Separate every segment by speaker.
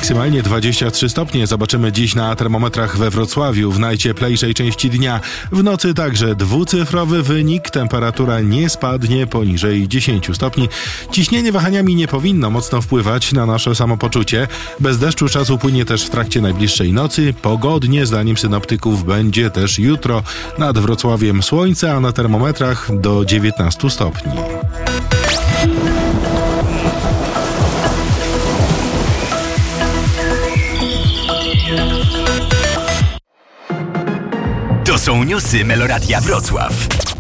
Speaker 1: maksymalnie 23 stopnie zobaczymy dziś na termometrach we Wrocławiu w najcieplejszej części dnia. W nocy także dwucyfrowy wynik, temperatura nie spadnie poniżej 10 stopni. Ciśnienie wahaniami nie powinno mocno wpływać na nasze samopoczucie. Bez deszczu czas upłynie też w trakcie najbliższej nocy. Pogodnie, zdaniem synoptyków, będzie też jutro. Nad Wrocławiem słońce, a na termometrach do 19 stopni.
Speaker 2: To są newsy Meloradia Wrocław.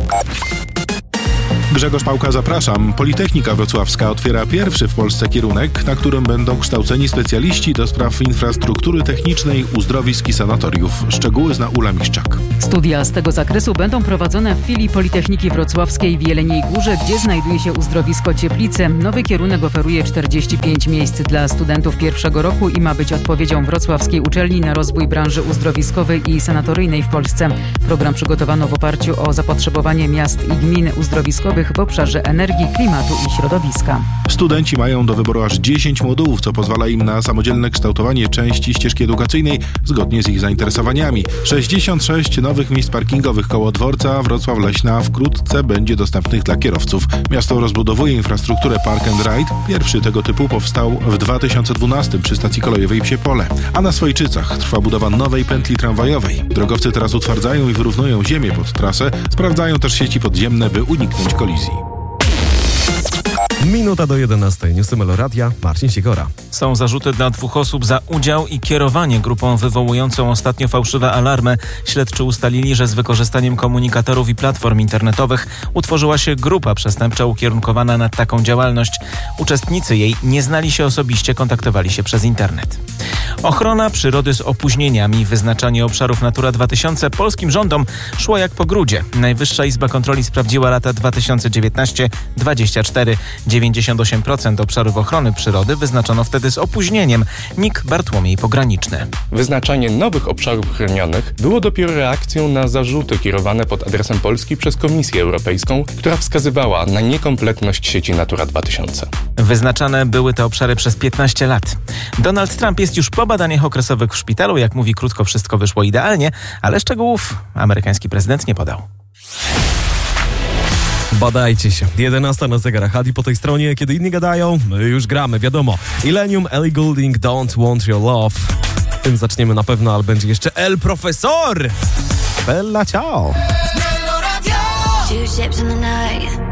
Speaker 1: Grzegorz Pałka, zapraszam. Politechnika Wrocławska otwiera pierwszy w Polsce kierunek, na którym będą kształceni specjaliści do spraw infrastruktury technicznej, uzdrowisk i sanatoriów. Szczegóły zna Ula Miszczak.
Speaker 3: Studia z tego zakresu będą prowadzone w filii Politechniki Wrocławskiej w Jeleniej Górze, gdzie znajduje się uzdrowisko Cieplice. Nowy kierunek oferuje 45 miejsc dla studentów pierwszego roku i ma być odpowiedzią wrocławskiej uczelni na rozwój branży uzdrowiskowej i sanatoryjnej w Polsce. Program przygotowano w oparciu o zapotrzebowanie miast i gmin uzdrowiskowych w obszarze energii, klimatu i środowiska.
Speaker 1: Studenci mają do wyboru aż 10 modułów, co pozwala im na samodzielne kształtowanie części ścieżki edukacyjnej zgodnie z ich zainteresowaniami. 66 nowych miejsc parkingowych koło dworca Wrocław Leśna wkrótce będzie dostępnych dla kierowców. Miasto rozbudowuje infrastrukturę Park and Ride. Pierwszy tego typu powstał w 2012 przy stacji kolejowej Psie Pole. A na Swojczycach trwa budowa nowej pętli tramwajowej. Drogowcy teraz utwardzają i wyrównują ziemię pod trasę. Sprawdzają też sieci podziemne, by uniknąć kolizji.
Speaker 4: Minuta do 11. Newsy Meloradia, Marcin Sikora.
Speaker 5: Są zarzuty dla 2 osób za udział i kierowanie grupą wywołującą ostatnio fałszywe alarmy. Śledczy ustalili, że z wykorzystaniem komunikatorów i platform internetowych utworzyła się grupa przestępcza ukierunkowana na taką działalność. Uczestnicy jej nie znali się osobiście, kontaktowali się przez internet. Ochrona przyrody z opóźnieniami. Wyznaczanie obszarów Natura 2000 polskim rządom szło jak po grudzie. Najwyższa Izba Kontroli sprawdziła lata 2019-24. 98% obszarów ochrony przyrody wyznaczono wtedy z opóźnieniem. NIK Bartłomiej Pograniczny.
Speaker 6: Wyznaczanie nowych obszarów chronionych było dopiero reakcją na zarzuty kierowane pod adresem Polski przez Komisję Europejską, która wskazywała na niekompletność sieci Natura 2000.
Speaker 5: Wyznaczane były te obszary przez 15 lat. Donald Trump jest już po badaniach okresowych w szpitalu. Jak mówi, krótko, wszystko wyszło idealnie, ale szczegółów amerykański prezydent nie podał.
Speaker 4: Badajcie się. 11 na zegarach, i po tej stronie, kiedy inni gadają, my już gramy, wiadomo. Illenium, Ellie Goulding, Don't Want Your Love. Tym zaczniemy na pewno, ale będzie jeszcze El Profesor. Bella ciao.
Speaker 7: 2 ships in the night.